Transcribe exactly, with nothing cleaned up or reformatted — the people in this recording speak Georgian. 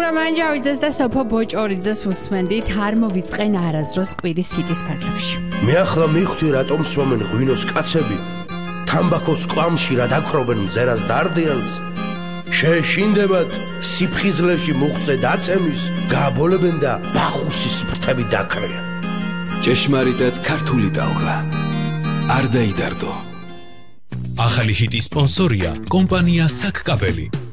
სოფო მანჯავიძეს და სოფო ბოჭორიძეს უსმენდით არ მოვიწყენ არასდროს კვირის ჰიტის ფარგლებში. მე ახლა მივხვდი რატომ სვამენ ღვინოს კაცები თამბაქოს კვამში რა დაქრობენ მზერას დარდიანს შეეშინდებათ სიფხიზლეში მუხზე დაცემის გააბოლებენ და ბახუსის ფრთები დაქრიან. ჭეშმარიტად ქართული ტალღა არ დაიდარდო. ახალი ჰიტის სპონსორია კომპანია საკკაბელი.